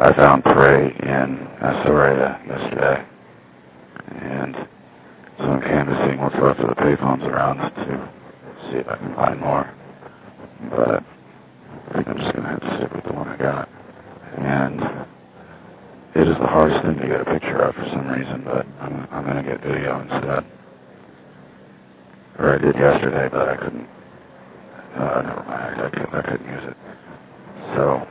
I found prey in Astoria yesterday, and so I'm canvassing what's left of the payphones around to see if I can find more. But I think I'm just going to have to stick with the one I got. And it is the hardest thing to get a picture of for some reason, but I'm going to get video instead. Or I did yesterday, but I couldn't. Never mind, I couldn't use it. So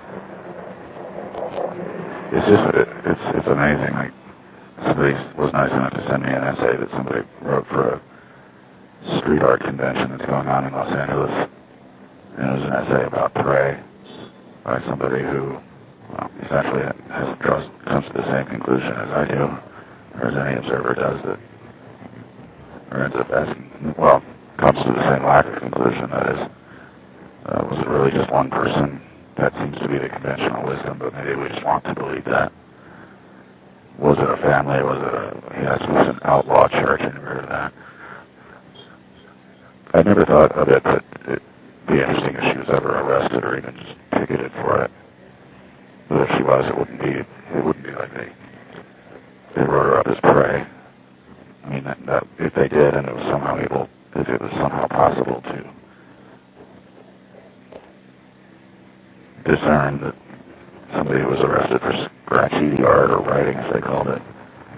it's amazing. Like, somebody was nice enough to send me an essay that somebody wrote for a street art convention that's going on in Los Angeles. And it was an essay about prey by somebody who, well, essentially comes to the same conclusion as I do, or as any observer does, that, or ends up asking, well, comes to the same lack of conclusion, that is, was it really just one person? That seems to be the conventional wisdom, but maybe we just want to believe that. Was it a family? Was it it was an outlaw church? I never heard of that. I never thought of it, but it'd be interesting if she was ever arrested or even just ticketed for it. But if she was, it wouldn't be like they wrote her up as prey. I mean, that if they did, and it was somehow possible to discern that somebody was arrested for graffiti art or writing, as they called it.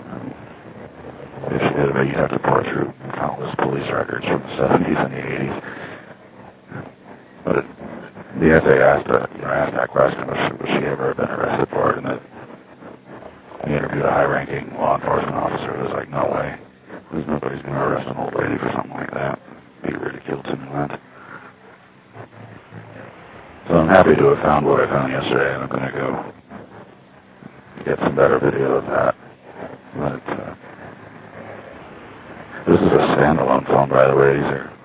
If she did it, you'd have to pour through countless police records from the 70s and the 80s. But the essay asked that question, was she ever been arrested for it? And he interviewed a high-ranking law enforcement officer who was like, no way. Because nobody's going to arrest an old lady for something like that. Be ridiculed to no end. So I'm happy to have found what I found yesterday, and I'm going to go get some better video of that. But this is a standalone phone, by the way. These are